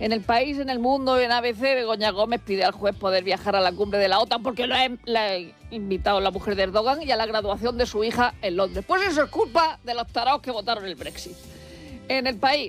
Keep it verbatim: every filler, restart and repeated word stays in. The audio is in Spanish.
En El País, en El Mundo, en A B C, Begoña Gómez pide al juez poder viajar a la cumbre de la OTAN porque lo ha, la ha invitado la mujer de Erdogan y a la graduación de su hija en Londres. Pues eso es culpa de los taraos que votaron el Brexit. En El País,